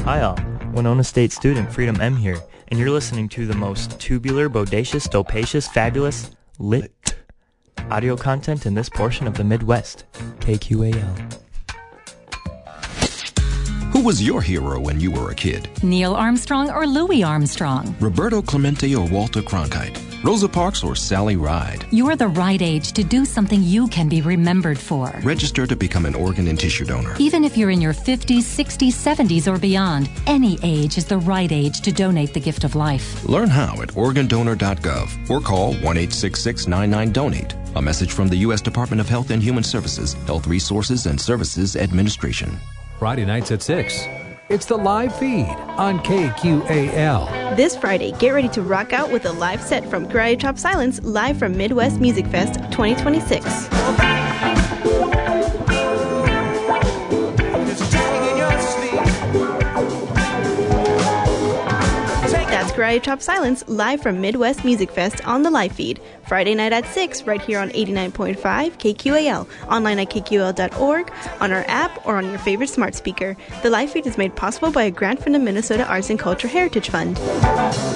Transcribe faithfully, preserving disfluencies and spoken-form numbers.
Hi all, Winona State student Freedom M here, and you're listening to the most tubular, bodacious, dopacious, fabulous, lit audio content in this portion of the Midwest. K Q A L. Who was your hero when you were a kid? Neil Armstrong or Louis Armstrong? Roberto Clemente or Walter Cronkite? Rosa Parks or Sally Ride? You're the right age to do something you can be remembered for. Register to become an organ and tissue donor. Even if you're in your fifties, sixties, seventies, or beyond, any age is the right age to donate the gift of life. Learn how at organ donor dot gov or call one eight six six nine nine donate. A message from the U S Department of Health and Human Services, Health Resources and Services Administration. Friday nights at six. It's the live feed on K Q A L. This Friday, get ready to rock out with a live set from Karate Chop Silence, live from Midwest Music Fest twenty twenty-six. That's Karate Chop Silence, live from Midwest Music Fest on the live feed. Friday night at six, right here on eighty-nine point five K Q A L, online at K Q A L dot org, on our app, or on your favorite smart speaker. The live feed is made possible by a grant from the Minnesota Arts and Culture Heritage Fund.